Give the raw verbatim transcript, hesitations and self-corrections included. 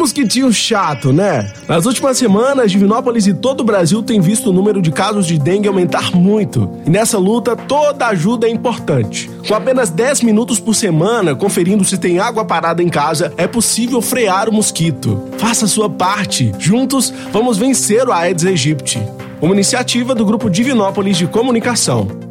mosquitinho chato, né? Nas últimas semanas, Divinópolis e todo o Brasil têm visto o número de casos de dengue aumentar muito. E nessa luta, toda ajuda é importante. Com apenas dez minutos por semana, conferindo se tem água parada em casa, é possível frear o mosquito. Faça a sua parte. Juntos, vamos vencer o Aedes aegypti. Uma iniciativa do Grupo Divinópolis de Comunicação.